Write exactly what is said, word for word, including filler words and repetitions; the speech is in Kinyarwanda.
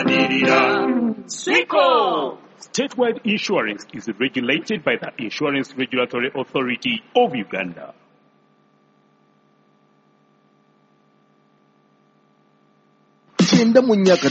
Siko! Statewide insurance is regulated by the Insurance Regulatory Authority of Uganda. Cyenda mu myaka